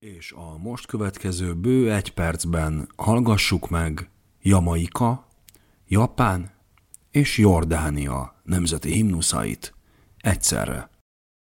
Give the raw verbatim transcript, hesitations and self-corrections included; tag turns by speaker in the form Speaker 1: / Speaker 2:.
Speaker 1: És a most következő bő egy percben hallgassuk meg Jamaika, Japán és Jordánia nemzeti himnuszait egyszerre.